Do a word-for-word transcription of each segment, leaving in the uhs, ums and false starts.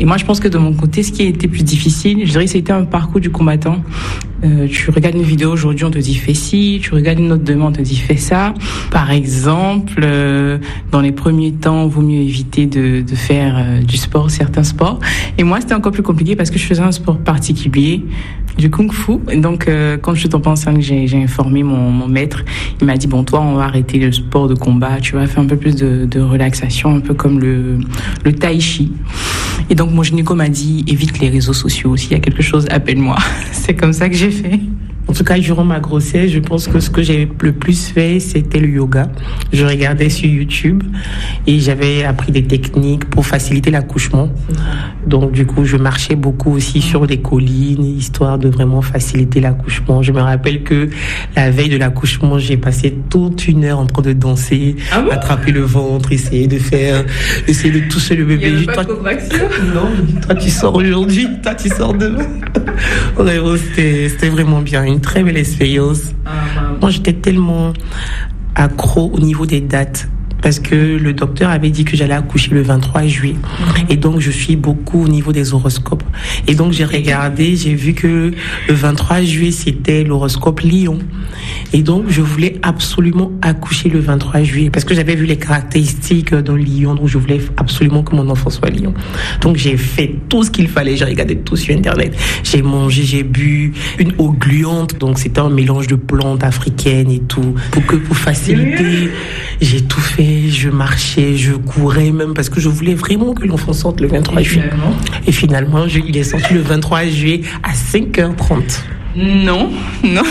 Et moi, je pense que de mon côté, ce qui a été plus difficile, je dirais que c'était un parcours du combattant. Euh, tu regardes une vidéo aujourd'hui, on te dit fais ci, tu regardes une autre demain, on te dit fais ça. Par exemple, euh, dans les premiers temps, il vaut mieux éviter de, de faire euh, du sport, certains sports. Et moi, c'était encore plus compliqué parce que je faisais un sport particulier, du kung-fu. Donc, euh, quand je suis tombée enceinte, j'ai, j'ai informé mon, mon maître. Il m'a dit, bon, toi, on va arrêter le sport de combat, tu vas faire un peu plus de, de relaxation, un peu comme le, le tai chi. Et donc, mon gynéco m'a dit, évite les réseaux sociaux. S'il y a quelque chose, appelle-moi. C'est comme ça que j'ai fait. En tout cas, durant ma grossesse, je pense que ce que j'ai le plus fait, c'était le yoga. Je regardais sur YouTube et j'avais appris des techniques pour faciliter l'accouchement. Donc, du coup, je marchais beaucoup aussi sur des collines, histoire de vraiment faciliter l'accouchement. Je me rappelle que la veille de l'accouchement, j'ai passé toute une heure en train de danser, ah bon attraper le ventre, essayer de faire, essayer de toucher le bébé. Il y avait pas de contraction ? Non, toi tu sors aujourd'hui, toi tu sors demain. Vraiment, c'était, c'était vraiment bien. Une très belle expérience. Ah, moi, j'étais tellement accro au niveau des dates. Parce que le docteur avait dit que j'allais accoucher le vingt-trois juillet. Et donc, je suis beaucoup au niveau des horoscopes. Et donc, j'ai regardé, j'ai vu que le vingt-trois juillet, c'était l'horoscope Lion. Et donc, je voulais absolument accoucher le vingt-trois juillet. Parce que j'avais vu les caractéristiques d'un lion. Donc, je voulais absolument que mon enfant soit lion. Donc, j'ai fait tout ce qu'il fallait. J'ai regardé tout sur Internet. J'ai mangé, j'ai bu une eau gluante. Donc, c'était un mélange de plantes africaines et tout. Pour que, pour faciliter, j'ai tout fait. Je marchais, je courais même parce que je voulais vraiment que l'enfant sorte le vingt-trois juillet. Et finalement, je, il est sorti le vingt-trois juillet à cinq heures trente. Non, non.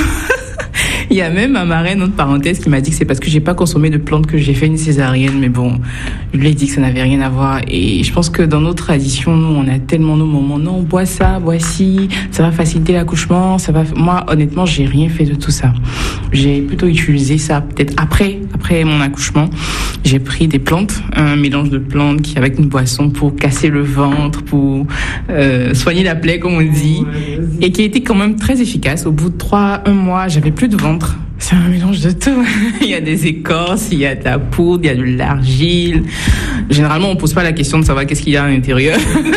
Il y a même ma marraine, entre parenthèses, qui m'a dit que c'est parce que j'ai pas consommé de plantes que j'ai fait une césarienne. Mais bon, je lui ai dit que ça n'avait rien à voir. Et je pense que dans nos traditions, nous, on a tellement nos moments. Non, bois ça, bois ci, ça va faciliter l'accouchement. Ça va. Moi, honnêtement, j'ai rien fait de tout ça. J'ai plutôt utilisé ça peut-être après, après mon accouchement. J'ai pris des plantes, un mélange de plantes qui avec une boisson pour casser le ventre, pour euh, soigner la plaie, comme on dit, et qui a été quand même très efficace. Au bout de trois, un mois, j'avais plus de ventre. C'est un mélange de tout. Il y a des écorces, il y a de la poudre, il y a de l'argile. Généralement, on pose pas la question de savoir qu'est-ce qu'il y a à l'intérieur.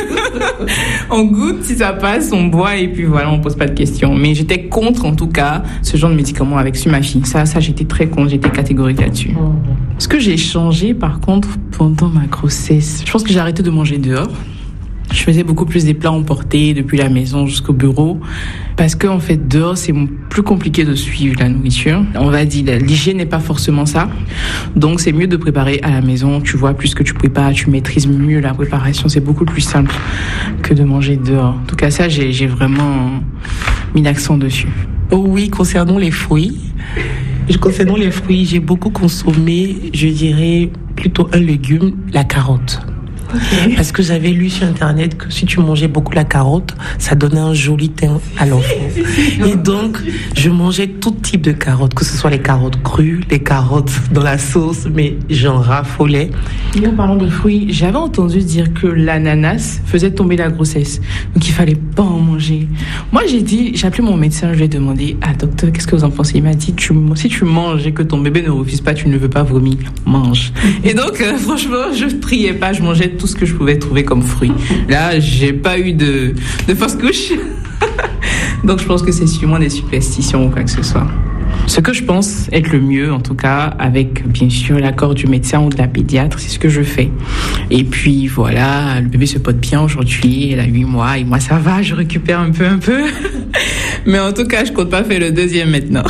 On goûte, si ça passe, on boit et puis voilà, on pose pas de questions. Mais j'étais contre, en tout cas, ce genre de médicaments avec sur ma fille. Ça, ça, j'étais très contre, j'étais catégorique là-dessus. Ce que j'ai changé, par contre, pendant ma grossesse, je pense que j'ai arrêté de manger dehors. Je faisais beaucoup plus des plats emportés depuis la maison jusqu'au bureau parce que en fait dehors c'est plus compliqué de suivre la nourriture. On va dire l'hygiène n'est pas forcément ça, donc c'est mieux de préparer à la maison. Tu vois, plus que tu prépares, tu maîtrises mieux la préparation. C'est beaucoup plus simple que de manger dehors. En tout cas, ça j'ai, j'ai vraiment mis l'accent dessus. Oh oui, concernant les fruits. Concernant les fruits, j'ai beaucoup consommé, je dirais plutôt un légume, la carotte. Okay. Parce que j'avais lu sur Internet que si tu mangeais beaucoup la carotte, ça donnait un joli teint à l'enfant. Et donc, je mangeais tout type de carottes, que ce soit les carottes crues, les carottes dans la sauce, mais j'en raffolais. Et en parlant de fruits, j'avais entendu dire que l'ananas faisait tomber la grossesse. Donc, il fallait pas en manger. Moi, j'ai dit, j'ai appelé mon médecin, je lui ai demandé, ah docteur, qu'est-ce que vous en pensez? Il m'a dit, tu, si tu manges et que ton bébé ne refuse pas, tu ne veux pas vomir, mange. Et donc, euh, franchement, je triais pas, je mangeais tout ce que je pouvais trouver comme fruits. Là, j'ai pas eu de, de fausse couche. Donc, je pense que c'est sûrement des superstitions ou quoi que ce soit. Ce que je pense être le mieux, en tout cas, avec bien sûr l'accord du médecin ou de la pédiatre, c'est ce que je fais. Et puis voilà, le bébé se porte bien aujourd'hui, elle a huit mois, et moi ça va, je récupère un peu, un peu. Mais en tout cas, je compte pas faire le deuxième maintenant.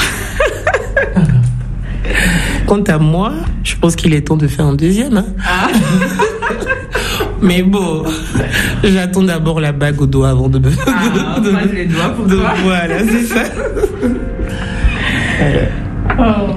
Quant à moi, je pense qu'il est temps de faire un deuxième. Hein. Ah. Mais bon, j'attends d'abord la bague au doigt avant de me... Ah, de, de, les doigts pour de, toi. Voilà, c'est ça. Oh.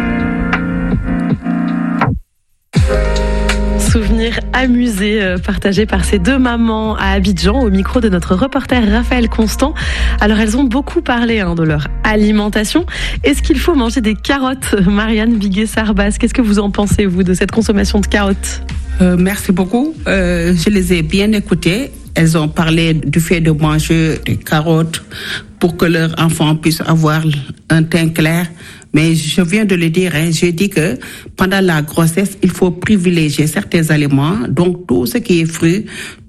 Souvenirs amusés euh, partagés par ces deux mamans à Abidjan au micro de notre reporter Raphaël Constant. Alors elles ont beaucoup parlé hein, de leur alimentation. Est-ce qu'il faut manger des carottes? Marianne Biguet-Sarbas, qu'est-ce que vous en pensez vous de cette consommation de carottes? Euh, merci beaucoup. Euh, je les ai bien écoutées. Elles ont parlé du fait de manger des carottes pour que leur enfant puisse avoir un teint clair. Mais je viens de le dire, hein, j'ai dit que pendant la grossesse, il faut privilégier certains aliments, donc tout ce qui est fruits,